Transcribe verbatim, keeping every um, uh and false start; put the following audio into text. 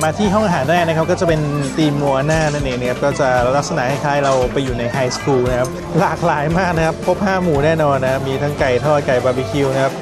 มาที่ห้องอาหารแรกนะครับก็จะเป็นธีมมัวหน้านั่นเองนะครับก็จะลักษณะคล้ายๆเราไปอยู่ในไฮสคูลนะครับหลากหลายมากนะครับครบห้าหมู่แน่นอนนะมีทั้งไก่ทอดไก่บาร์บีคิวนะครับ